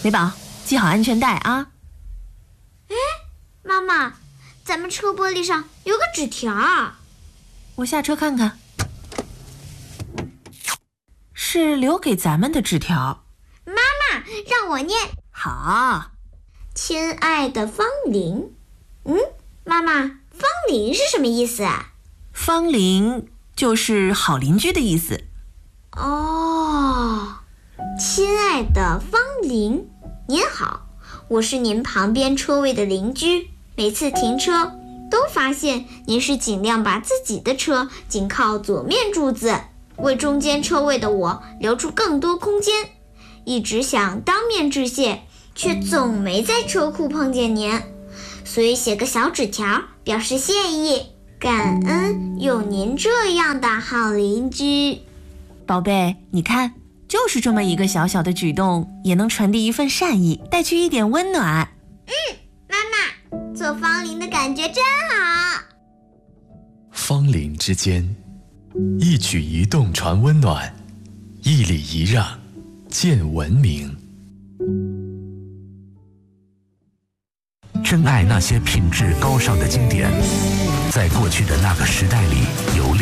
美宝，系好安全带啊。 妈妈，咱们车玻璃上有个纸条。 我下车看看，是留给咱们的纸条。 妈妈，让我念。 好。 亲爱的方玲。妈妈，方玲是什么意思啊？ 方玲就是好邻居的意思。 哦，亲爱的方玲，您好，我是您旁边车位的邻居，每次停车都发现您是尽量把自己的车紧靠左面柱子，为中间车位的我留出更多空间，一直想当面致谢，却总没在车库碰见您，所以写个小纸条表示谢意，感恩有您这样的好邻居。 宝贝，你看，就是这么一个小小的举动，也能传递一份善意，带去一点温暖。 妈妈，做方玲的感觉真好。 方邻之间，一举一动传温暖，一礼一让见文明。珍爱那些品质高尚的经典，在过去的那个时代里游历。